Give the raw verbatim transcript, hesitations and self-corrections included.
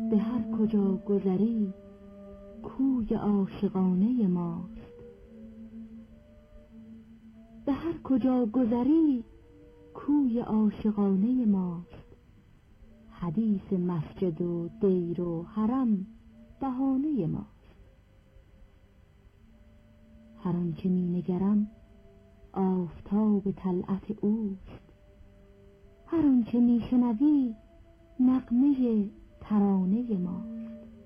به هر کجا گذری کوی عاشقانه ماست. به هر کجا گذری کوی عاشقانه ماست. حدیث مسجد و دیر و حرم بهانه ماست. هر آنچه می نگرم آفتاب طلعت اوست. هر آنچه می شنوی نغمه ترانه ماست.